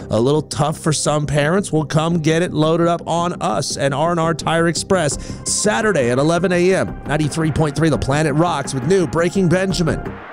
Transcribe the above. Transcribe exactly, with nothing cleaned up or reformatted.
a little tough for some parents, well, come get it loaded up on us and R and R Tire Express Saturday at eleven a m ninety-three point three The Planet rocks with new Breaking Benjamin.